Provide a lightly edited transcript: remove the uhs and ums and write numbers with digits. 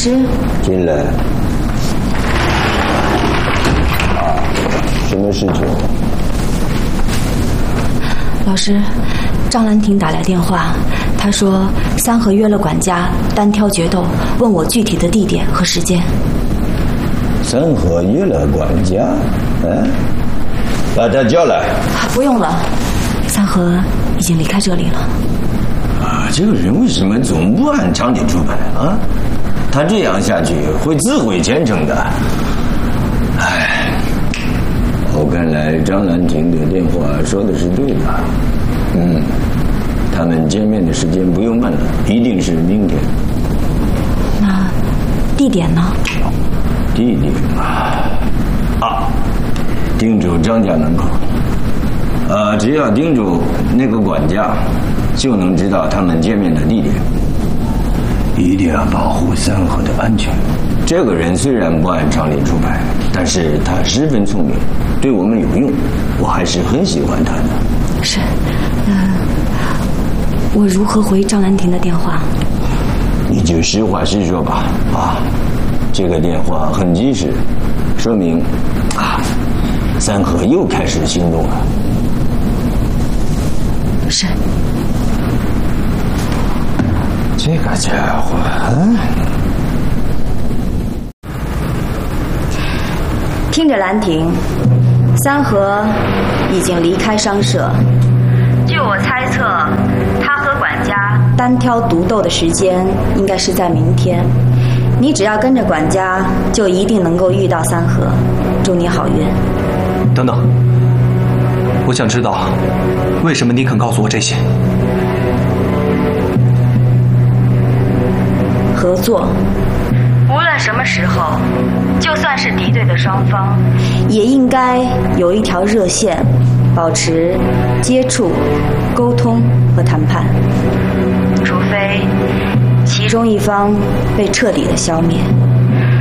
师， 进来。什么事情？ 老师，张兰亭打来电话，他说三河约了管家单挑决斗，问我具体的地点和时间。 三河约了管家？把他叫来。 不用了，三河已经离开这里了。 这个人为什么总不按常理出牌啊？他这样下去会自毁前程的。我看来张兰亭的电话说的是对的。他们见面的时间不用慢了，一定是明天。 那地点呢？ 地点盯住张家门口。只要盯住那个管家，就能知道他们见面的地点。一定要保护三河的安全。这个人虽然不按常理出牌，但是他十分聪明，对我们有用，我还是很喜欢他的。 是，我如何回张兰亭的电话？ 你就实话实说吧。这个电话很及时，说明三河又开始行动了。 是。 这个家伙听着兰亭，三河已经离开商社。据我猜测，他和管家单挑独斗的时间应该是在明天。你只要跟着管家，就一定能够遇到三河。祝你好运。 等等，我想知道为什么你肯告诉我这些。 合作，无论什么时候，就算是敌对的双方，也应该有一条热线，保持接触、沟通和谈判。除非其中一方被彻底的消灭。